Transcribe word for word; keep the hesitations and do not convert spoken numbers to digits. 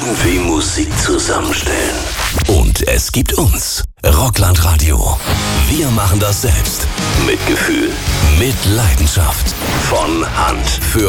irgendwie Musik zusammenstellen. Und es gibt uns. Rockland Radio. Wir machen das selbst. Mit Gefühl. Mit Leidenschaft. Von Hand. Für